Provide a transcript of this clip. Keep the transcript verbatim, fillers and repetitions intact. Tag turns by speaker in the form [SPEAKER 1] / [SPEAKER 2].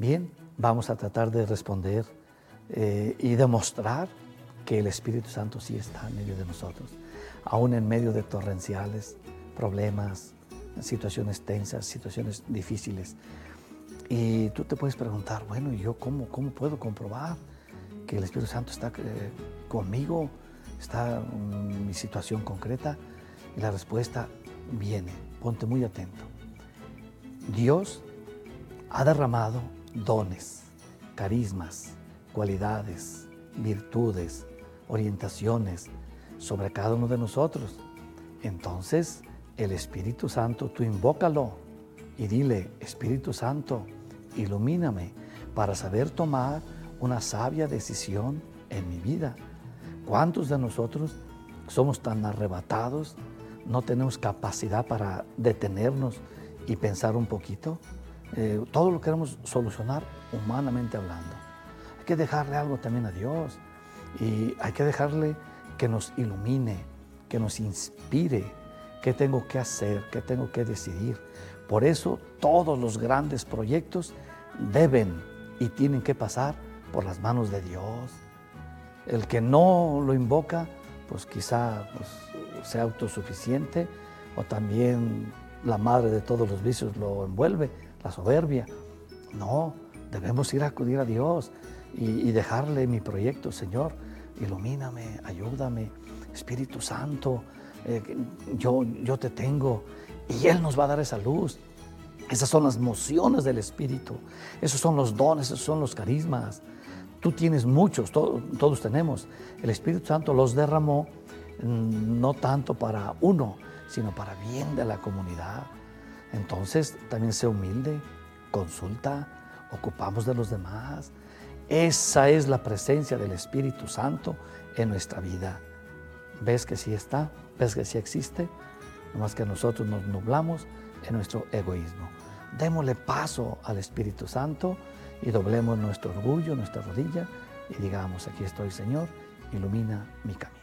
[SPEAKER 1] Bien, vamos a tratar de responder eh, y demostrar que el Espíritu Santo sí está en medio de nosotros, aún en medio de torrenciales, problemas, situaciones tensas, situaciones difíciles. Y tú te puedes preguntar, bueno, ¿y yo cómo, cómo puedo comprobar que el Espíritu Santo está eh, conmigo, está en mi situación concreta? Y la respuesta viene, ponte muy atento. Dios ha derramado dones, carismas, cualidades, virtudes, orientaciones sobre cada uno de nosotros. Entonces, el Espíritu Santo, tú invócalo y dile, Espíritu Santo, ilumíname para saber tomar una sabia decisión en mi vida. ¿Cuántos de nosotros somos tan arrebatados, no tenemos capacidad para detenernos y pensar un poquito? Eh, todo lo queremos solucionar humanamente hablando. Hay que dejarle algo también a Dios y hay que dejarle que nos ilumine, que nos inspire, qué tengo que hacer, qué tengo que decidir. Por eso todos los grandes proyectos deben y tienen que pasar por las manos de Dios. El que no lo invoca, pues quizá pues, sea autosuficiente, o también la madre de todos los vicios lo envuelve, la soberbia. No, debemos ir a acudir a Dios y, y dejarle mi proyecto. Señor, ilumíname, ayúdame, Espíritu Santo, eh, yo, yo te tengo, y Él nos va a dar esa luz. Esas son las mociones del Espíritu, esos son los dones, esos son los carismas. Tú tienes muchos, to- todos tenemos. El Espíritu Santo los derramó mm, no tanto para uno, sino para bien de la comunidad. Entonces, también sé humilde, consulta, ocupamos de los demás. Esa es la presencia del Espíritu Santo en nuestra vida. ¿Ves que sí está? ¿Ves que sí existe? Nomás que nosotros nos nublamos en nuestro egoísmo. Démosle paso al Espíritu Santo y doblemos nuestro orgullo, nuestra rodilla y digamos, aquí estoy, Señor, ilumina mi camino.